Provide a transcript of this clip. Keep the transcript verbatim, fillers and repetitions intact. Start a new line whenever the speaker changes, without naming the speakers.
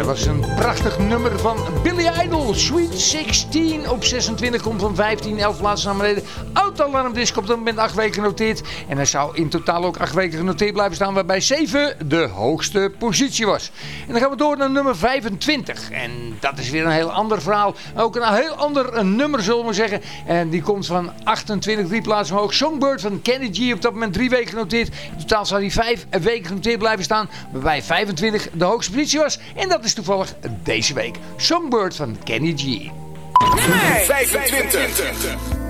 dat was een prachtig nummer van Billy Idol. Sweet zestien op zesentwintig komt van vijftien, elf plaatsen naar beneden. Auto-alarm Disco op dat moment acht weken genoteerd. En hij zou in totaal ook acht weken genoteerd blijven staan, waarbij zeven de hoogste positie was. En dan gaan we door naar nummer vijfentwintig. En dat is weer een heel ander verhaal. Ook een heel ander een nummer, zullen we zeggen. En die komt van achtentwintig, drie plaatsen omhoog. Songbird van Kenny G, op dat moment drie weken genoteerd. In totaal zou hij vijf weken genoteerd blijven staan, waarbij vijfentwintig de hoogste positie was. En dat is toevallig deze week. Songbird van Kenny G.
Nummer vijfentwintig.